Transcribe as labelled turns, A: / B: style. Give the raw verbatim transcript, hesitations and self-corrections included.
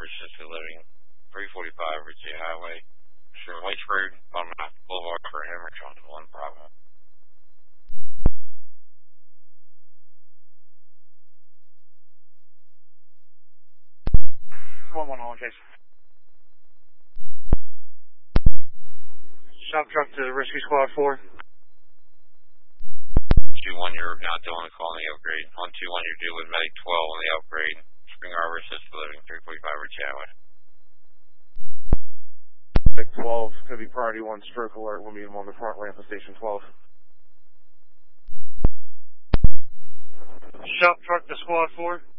A: Assisted Living, three forty-five Ridgey Highway. Sure, Lynchburg, on Boulevard for Hemorrhage on one problem.
B: one one all case. Shop truck to Rescue Squad four.
A: two one, you're now doing the call on the upgrade. one two one, you're due with Medic twelve on the upgrade. Spring Arbor Assisted Living, three forty-five Ridgey Highway.
B: Medic twelve, could be priority one stroke alert. We'll meet him on the front ramp of station twelve. Shop truck to squad four.